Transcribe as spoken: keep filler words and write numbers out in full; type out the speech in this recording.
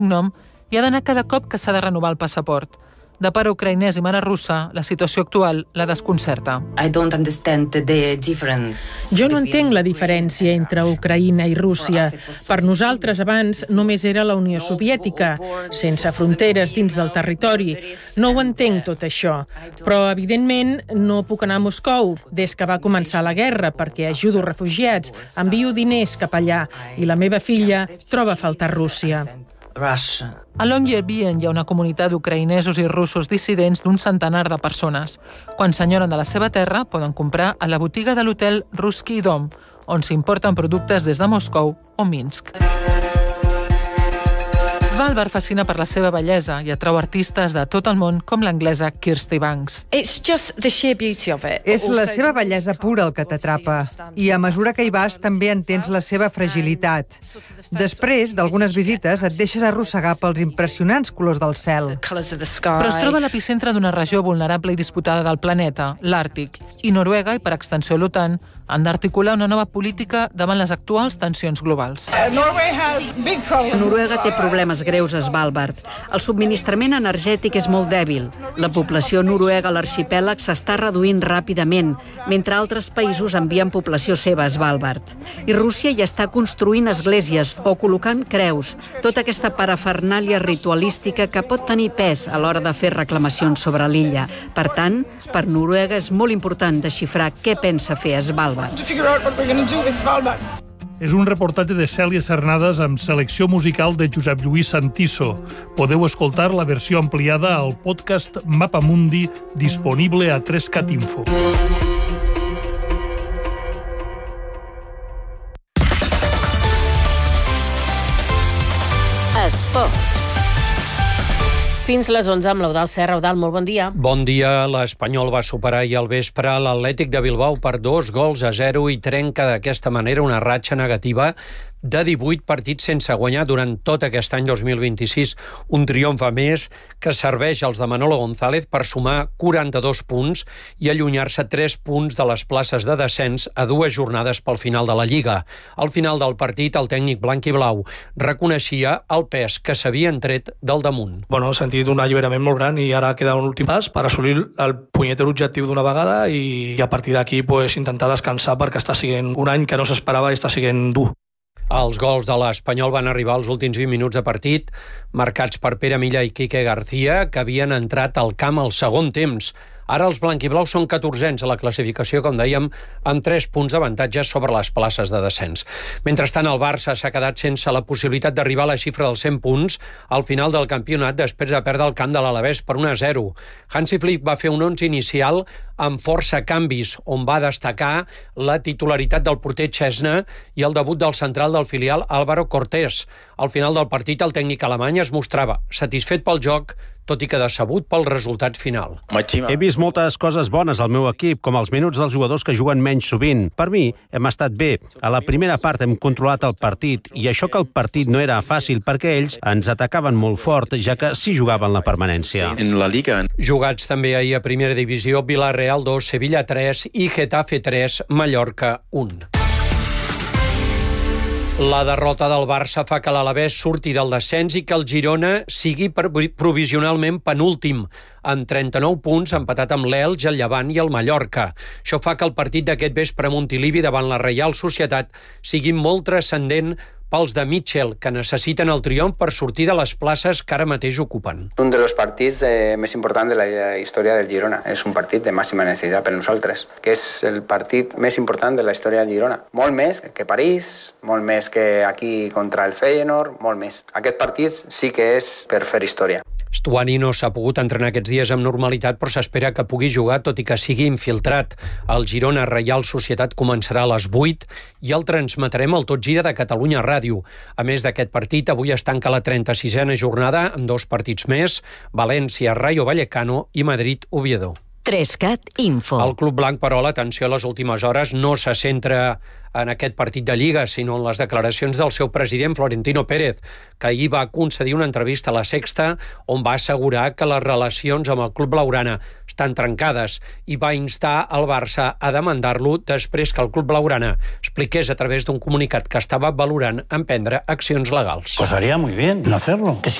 nom i ha d'anar cada cop que s'ha de renovar el passaport. De pare ucraïnès i mare russa, la situació actual la desconcerta. Jo no entenc la diferència entre Ucraïna i Rússia. Per nosaltres abans només era la Unió Soviètica, sense fronteres dins del territori. No ho entenc tot això, però evidentment no puc anar a Moscou des que va començar la guerra perquè ajudo refugiats, envio diners cap allà i la meva filla troba a faltar Rússia. A Longyearbyen hi ha una comunitat d'ucraïnesos i russos dissidents d'un centenar de persones. Quan s'enyoren de la seva terra, poden comprar a la botiga de l'hotel Ruski Dom, on s'importen productes des de Moscou o Minsk. Svalbard fascina per la seva bellesa i atrau artistes de tot el món com l'anglesa Kirsty Banks. És la seva bellesa pura el que t'atrapa i a mesura que hi vas també entens la seva fragilitat. Després d'algunes visites et deixes arrossegar pels impressionants colors del cel. Però es troba a l'epicentre d'una regió vulnerable i disputada del planeta, l'Àrtic, i Noruega, i per extensió l'OTAN, han d'articular una nova política davant les actuals tensions globals. Noruega té problemes greus a Svalbard. El subministrament energètic és molt dèbil. La població noruega a l'arxipèlag s'està reduint ràpidament, mentre altres països envien població seva a Svalbard. I Rússia hi està construint esglésies o col·locant creus, tota aquesta parafernàlia ritualística que pot tenir pes a l'hora de fer reclamacions sobre l'illa. Per tant, per Noruega és molt important desxifrar què pensa fer a Svalbard. És un reportatge de Cèlia Cernades amb selecció musical de Josep Lluís Santiso. Podeu escoltar la versió ampliada al podcast Mapamundi, disponible a tres cat info. Esports. Fins les onze amb l'Eudald Serra. Eudald, molt bon dia. Bon dia. L'Espanyol va superar ahir al vespre l'Atlètic de Bilbao per dos gols a zero i trenca d'aquesta manera una ratxa negativa de divuit partits sense guanyar durant tot aquest any dos mil vint-i-sis. Un triomf a més que serveix als de Manolo González per sumar quaranta-dos punts i allunyar-se tres punts de les places de descens a dues jornades pel final de la Lliga. Al final del partit, el tècnic blanc i blau reconeixia el pes que s'havien tret del damunt. Bueno, he sentit un alliberament molt gran i ara queda un últim pas per assolir el punyeter objectiu d'una vegada i a partir d'aquí pues, intentar descansar perquè està sent un any que no s'esperava i està sent dur. Els gols de l'Espanyol van arribar als últims vint minuts de partit, marcats per Pere Milla i Quique García, que havien entrat al camp al segon temps. Ara els blanquiblaus són catorzens a la classificació, com dèiem, amb tres punts d'avantatge sobre les places de descens. Mentrestant, el Barça s'ha quedat sense la possibilitat d'arribar a la xifra dels cent punts al final del campionat després de perdre el camp de l'Alavés per un a zero. Hansi Flick va fer un onze inicial amb força canvis, on va destacar la titularitat del porter Chesna i el debut del central del filial Álvaro Cortés. Al final del partit, el tècnic alemany es mostrava satisfet pel joc, tot i que decebut pel resultat final. He vist moltes coses bones al meu equip, com els minuts dels jugadors que juguen menys sovint. Per mi, hem estat bé. A la primera part hem controlat el partit, i això que el partit no era fàcil perquè ells ens atacaven molt fort, ja que sí jugaven la permanència. En la Liga. Jugats també ahir a Primera Divisió, Villarreal dos, Sevilla tres i Getafe tres, Mallorca un. La derrota del Barça fa que l'Alavés surti del descens i que el Girona sigui provisionalment penúltim, amb trenta-nou punts, empatat amb l'Elx, el Llevant i el Mallorca. Això fa que el partit d'aquest vespre a Montilivi davant la Reial Societat sigui molt transcendent pels de Mitchell, que necessiten el triomf per sortir de les places que ara mateix ocupen. Un dels partits eh, més importants de la història del Girona. És un partit de màxima necessitat per nosaltres, que és el partit més important de la història del Girona. Molt més que París, molt més que aquí contra el Feyenoord, molt més. Aquest partit sí que és per fer història. Stuani no s'ha pogut entrenar aquests dies amb normalitat, però s'espera que pugui jugar, tot i que sigui infiltrat. El Girona Reial Societat començarà a les vuit i el transmetrem al Tot Gira de Catalunya Ràdio. A més d'aquest partit, avui es tanca la trenta-sisena jornada amb dos partits més, València, Rayo Vallecano i Madrid, Oviedo. Trescat Info. El Club Blanc, però, l'atenció a les últimes hores no se centra en aquest partit de Lliga, sinó en les declaracions del seu president, Florentino Pérez, que ahir va concedir una entrevista a La Sexta on va assegurar que les relacions amb el club blaugrana estan trencades i va instar el Barça a demandar-lo després que el club blaugrana expliqués a través d'un comunicat que estava valorant emprendre accions legals. Pues haría muy bien no hacerlo.